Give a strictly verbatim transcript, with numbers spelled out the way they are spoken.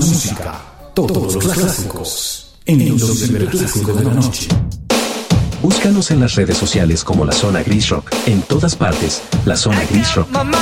música, todos los clásicos, en el clásico de la noche. Búscanos en las redes sociales como La Zona Gris Rock. En todas partes, La Zona Gris Rock.